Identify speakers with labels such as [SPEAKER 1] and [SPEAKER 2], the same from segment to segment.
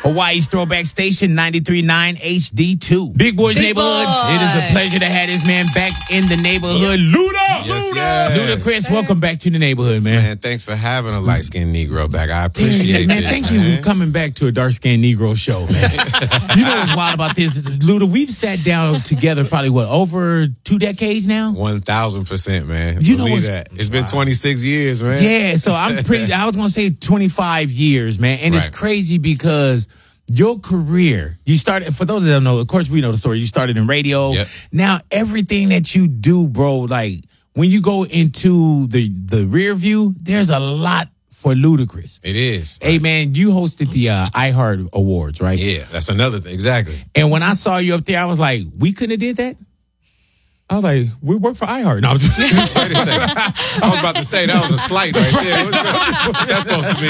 [SPEAKER 1] Hawaii's Throwback Station, 93.9 HD2. Big Boy's Neighborhood. It is a pleasure to have this man back in the neighborhood. Luda!
[SPEAKER 2] Yes.
[SPEAKER 1] Ludacris, welcome back to the neighborhood, man.
[SPEAKER 2] Man, thanks for having a light-skinned Negro back. I appreciate
[SPEAKER 1] man,
[SPEAKER 2] this,
[SPEAKER 1] thank you for coming back to a dark-skinned Negro show, man. You know what's wild about this? Luda, we've sat down together probably, over 2 decades now?
[SPEAKER 2] 1,000%, man.
[SPEAKER 1] You know
[SPEAKER 2] Believe that. It's been 26 years, man.
[SPEAKER 1] Yeah, so I was going to say 25 years, man. And it's crazy because your career, you started, for those that don't know, of course we know the story, you started in radio.
[SPEAKER 2] Yep.
[SPEAKER 1] Now, everything that you do, bro, like, when you go into the rear view, there's a lot for Ludacris.
[SPEAKER 2] It is.
[SPEAKER 1] Hey, man, you hosted the iHeart Awards, right?
[SPEAKER 2] Yeah, that's another thing. Exactly.
[SPEAKER 1] And when I saw you up there, I was like, we couldn't have did that? I was like, we work for iHeart. No, I'm just
[SPEAKER 2] Wait a second. I was about to say, that was a slight right there. What's that supposed to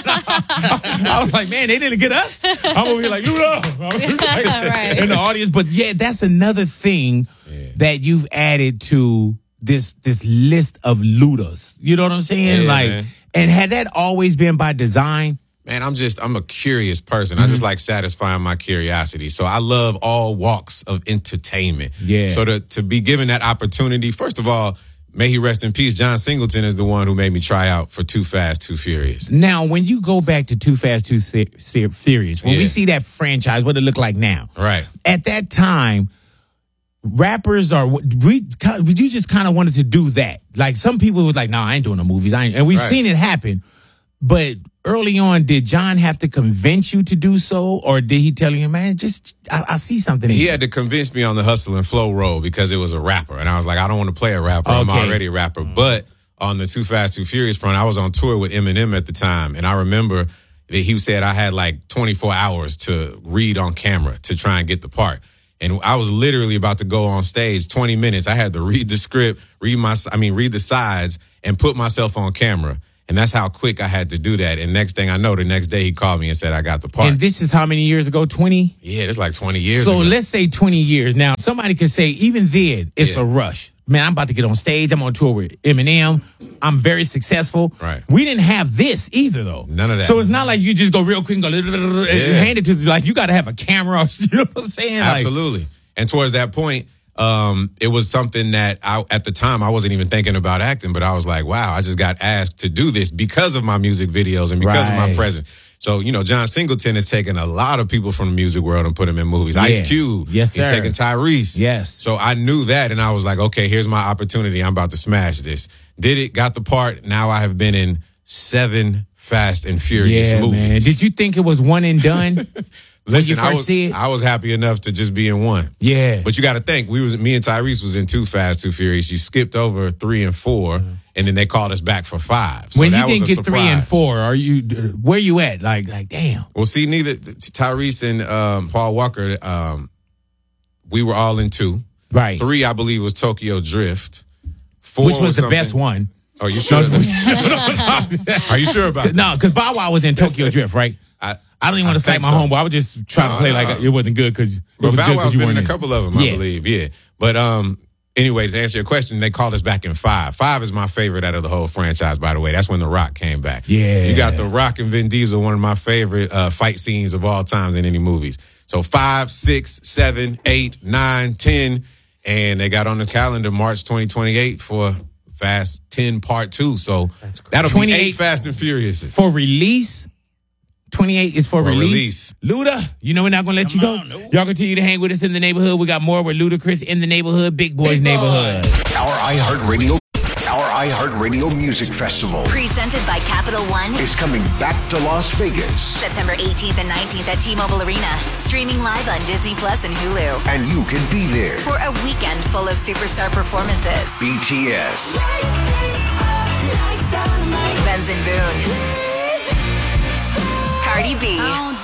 [SPEAKER 2] mean?
[SPEAKER 1] I was like, man, they didn't get us. I'm over here like, Luda. In the audience. But yeah, that's another thing that you've added to this list of Ludas. You know what I'm saying?
[SPEAKER 2] Yeah,
[SPEAKER 1] like,
[SPEAKER 2] man.
[SPEAKER 1] And had that always been by design?
[SPEAKER 2] Man, I'm a curious person. I just like satisfying my curiosity. So I love all walks of entertainment.
[SPEAKER 1] Yeah.
[SPEAKER 2] So to be given that opportunity, first of all, may he rest in peace, John Singleton is the one who made me try out for Too Fast, Too Furious.
[SPEAKER 1] Now, when you go back to Too Fast, Too Furious, when we see that franchise, what it look like now.
[SPEAKER 2] Right.
[SPEAKER 1] At that time, rappers you just kind of wanted to do that. Like, some people was like, no, I ain't doing no movies. And we've seen it happen. But early on, did John have to convince you to do so? Or did he tell you, man, I see something in
[SPEAKER 2] He
[SPEAKER 1] you?
[SPEAKER 2] had to convince me on the Hustle and Flow role because it was a rapper. And I was like, I don't want to play a rapper. I'm already a rapper. But on the Too Fast, Too Furious front, I was on tour with Eminem at the time. And I remember that he said I had like 24 hours to read on camera to try and get the part. And I was literally about to go on stage, 20 minutes. I had to read the script, read the sides, and put myself on camera. And that's how quick I had to do that. And next thing I know, the next day he called me and said I got the part.
[SPEAKER 1] And this is how many years ago? 20?
[SPEAKER 2] Yeah, it's like 20 years
[SPEAKER 1] So
[SPEAKER 2] ago.
[SPEAKER 1] let's say 20 years. Now, somebody could say, even then, it's a rush. Man, I'm about to get on stage. I'm on tour with Eminem. I'm very successful.
[SPEAKER 2] Right.
[SPEAKER 1] We didn't have this either, though.
[SPEAKER 2] None of that.
[SPEAKER 1] So it's not like you just go real quick and go, and hand it to, like, you got to have a camera. You know what I'm saying?
[SPEAKER 2] Absolutely. And towards that point, it was something that at the time I wasn't even thinking about acting, but I was like, wow, I just got asked to do this because of my music videos and because of my presence. So, John Singleton has taken a lot of people from the music world and put them in movies. Ice Cube.
[SPEAKER 1] Yes, sir.
[SPEAKER 2] He's taken Tyrese.
[SPEAKER 1] Yes.
[SPEAKER 2] So I knew that, and I was like, okay, here's my opportunity. I'm about to smash this. Did it, got the part. Now I have been in 7 Fast and Furious movies.
[SPEAKER 1] Man. Did you think it was one and done?
[SPEAKER 2] Listen,
[SPEAKER 1] see it?
[SPEAKER 2] I was happy enough to just be in 1.
[SPEAKER 1] Yeah.
[SPEAKER 2] But you got to think, me and Tyrese was in Too Fast, Too Furious. You skipped over 3 and 4, and then they called us back for 5. So
[SPEAKER 1] when
[SPEAKER 2] that
[SPEAKER 1] you didn't
[SPEAKER 2] was a
[SPEAKER 1] get
[SPEAKER 2] surprise.
[SPEAKER 1] 3 and 4, where you at? Like, damn.
[SPEAKER 2] Well, see, neither Tyrese and Paul Walker, we were all in 2.
[SPEAKER 1] Right.
[SPEAKER 2] 3, I believe, was Tokyo Drift. 4
[SPEAKER 1] which was the best one.
[SPEAKER 2] Oh, you sure? Are you sure about that?
[SPEAKER 1] No, because Bow Wow was in Tokyo Drift, right? I don't even want to cite my homeboy. I was just trying to play like it wasn't good because
[SPEAKER 2] Bow Wow's
[SPEAKER 1] you
[SPEAKER 2] been
[SPEAKER 1] weren't
[SPEAKER 2] in a couple of them, I believe. Yeah. But anyways, to answer your question, they called us back in 5. 5 is my favorite out of the whole franchise, by the way. That's when The Rock came back.
[SPEAKER 1] Yeah.
[SPEAKER 2] You got The Rock and Vin Diesel, one of my favorite fight scenes of all times in any movies. So 5, 6, 7, 8, 9, 10, and they got on the calendar March 2028 for Fast 10 Part 2. So that'll be 8 Fast and Furious.
[SPEAKER 1] For release? 28 is for release. Luda, we're not going to let you go. Y'all continue to hang with us in the neighborhood. We got more with Ludacris in the neighborhood, Big Boy's Neighborhood.
[SPEAKER 3] Our iHeartRadio Music Festival,
[SPEAKER 4] presented by Capital One,
[SPEAKER 3] is coming back to Las Vegas.
[SPEAKER 4] September 18th and 19th at T-Mobile Arena. Streaming live on Disney Plus and Hulu.
[SPEAKER 3] And you can be there
[SPEAKER 4] for a weekend full of superstar performances.
[SPEAKER 3] BTS,
[SPEAKER 4] Benson Boone, Cardi B,